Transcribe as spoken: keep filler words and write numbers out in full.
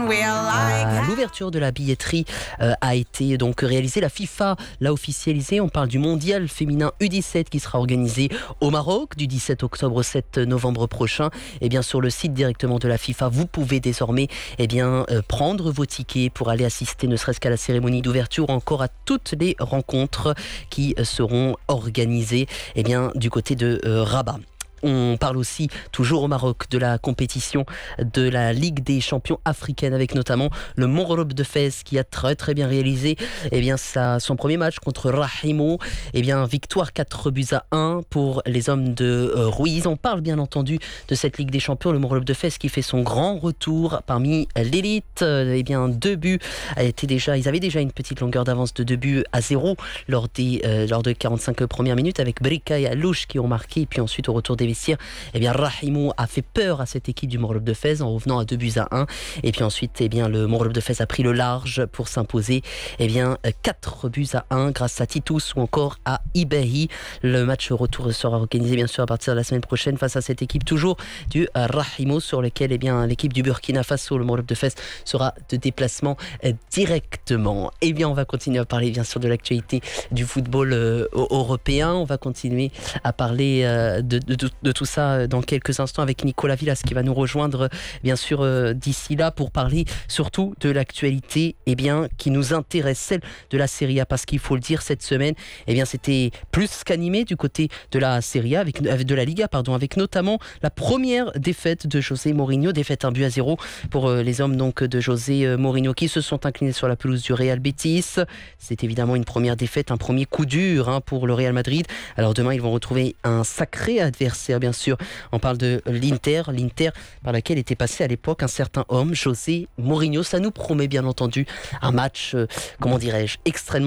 Euh, l'ouverture de la billetterie euh, a été donc réalisée. La FIFA l'a officialisé. On parle du mondial féminin U dix-sept qui sera organisé au Maroc du dix-sept octobre au sept novembre prochain. Et bien sur le site directement de la FIFA, vous pouvez désormais eh bien, euh, prendre vos tickets pour aller assister ne serait-ce qu'à la cérémonie d'ouverture ou encore à toutes les rencontres qui euh, seront organisées eh bien, du côté de euh, Rabat. On parle aussi, toujours au Maroc, de la compétition de la Ligue des champions africaine avec notamment le Morlob de Fès qui a très très bien réalisé eh bien, sa, son premier match contre Rahimo. Eh bien, victoire quatre buts à un pour les hommes de euh, Ruiz. On parle bien entendu de cette Ligue des champions, le Morlob de Fès qui fait son grand retour parmi l'élite. Eh bien, deux buts a été déjà, ils avaient déjà une petite longueur d'avance de deux buts à zéro lors des, euh, lors des quarante-cinq premières minutes avec Brika et Alouche qui ont marqué. Et puis ensuite, au retour des vestiaires, eh bien, Rahimou a fait peur à cette équipe du Morlob de Fès en revenant à deux buts à un. Et puis ensuite, eh bien, le Morlob de Fès a pris le large pour s'imposer eh bien, quatre buts à un grâce à Titous ou encore à Ibahi. Le match retour sera organisé bien sûr à partir de la semaine prochaine face à cette équipe toujours du Rahimou sur lequel eh bien, l'équipe du Burkina Faso, le Morlob de Fès, sera de déplacement directement. Eh bien, on va continuer à parler bien sûr de l'actualité du football euh, européen. On va continuer à parler euh, de, de, de, de tout ça dans quelques instants avec Nicolas Villas qui va nous rejoindre bien sûr euh, d'ici là pour parler surtout de l'actualité eh bien, qui nous intéresse, celle de la Serie A, parce qu'il faut le dire, cette semaine eh bien, c'était plus qu'animé du côté de la Serie A, avec, de la Liga pardon, avec notamment la première défaite de José Mourinho, défaite un but à zéro pour euh, les hommes donc, de José Mourinho qui se sont inclinés sur la pelouse du Real Betis. C'est évidemment une première défaite, un premier coup dur hein, pour le Real Madrid. Alors demain ils vont retrouver un sacré adversaire bien sûr. On parle de l'Inter, l'Inter par laquelle était passé à l'époque un certain homme, José Mourinho. Ça nous promet bien entendu un match, euh, comment dirais-je, extrêmement